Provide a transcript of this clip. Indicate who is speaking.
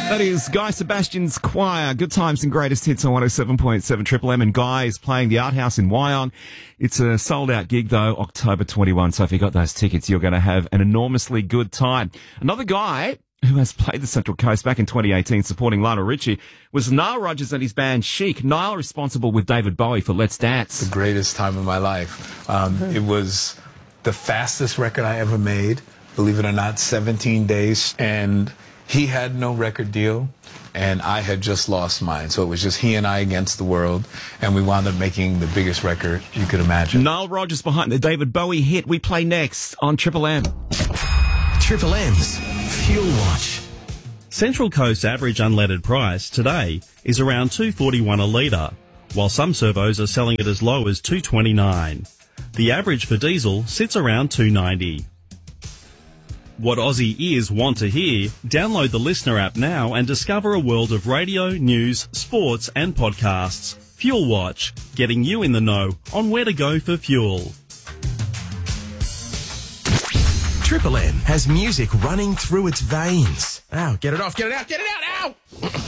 Speaker 1: That is Guy Sebastian's Choir. Good times and greatest hits on 107.7 Triple M. And Guy is playing the Art House in Wyong. It's a sold-out gig, though, October 21. So if you got those tickets, you're going to have an enormously good time. Another guy who has played the Central Coast back in 2018 supporting Lionel Richie was Nile Rodgers and his band Chic. Nile responsible with David Bowie for Let's Dance.
Speaker 2: The greatest time of my life. It was the fastest record I ever made, believe it or not, 17 days. And he had no record deal, and I had just lost mine. So it was just he and I against the world, and we wound up making the biggest record you could imagine.
Speaker 1: Nile Rodgers behind the David Bowie hit we play next on Triple M.
Speaker 3: Triple M's Fuel Watch.
Speaker 4: Central Coast's average unleaded price today is around $2.41 a litre, while some servos are selling it as low as $2.29. The average for diesel sits around $2.90. What Aussie ears want to hear? Download the Listener app now and discover a world of radio, news, sports and podcasts. Fuel Watch, getting you in the know on where to go for fuel.
Speaker 3: Triple M has music running through its veins. Ow, get it off, get it out, ow!